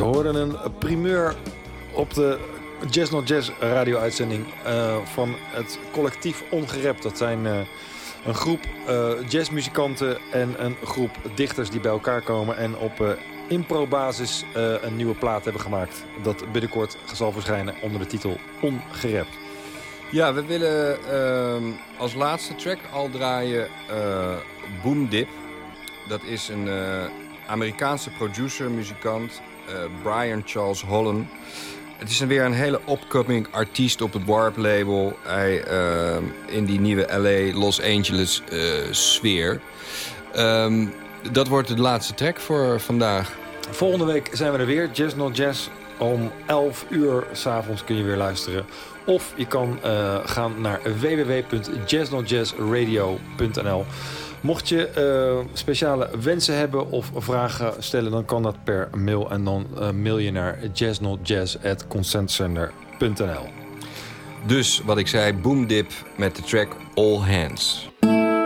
hoorde een primeur op de Jazz Not Jazz radio-uitzending van het collectief Ongerept. Dat zijn een groep jazzmuzikanten en een groep dichters die bij elkaar komen en op improbasis een nieuwe plaat hebben gemaakt. Dat binnenkort zal verschijnen onder de titel Ongerept. Ja, we willen als laatste track al draaien Boom Dip. Dat is een Amerikaanse producer, muzikant, Brian Charles Holland. Het is weer een hele upcoming artiest op het Warp label. Hij in die nieuwe LA, Los Angeles sfeer. Dat wordt de laatste track voor vandaag. Volgende week zijn we er weer. Jazz Not Jazz. Om 11 uur 's avonds kun je weer luisteren. Of je kan gaan naar www.jazznotjazzradio.nl. Mocht je speciale wensen hebben of vragen stellen, dan kan dat per mail. En dan mail je naar jazznotjazz@consentzender.nl. Dus wat ik zei, Boom Dip met de track All Hands.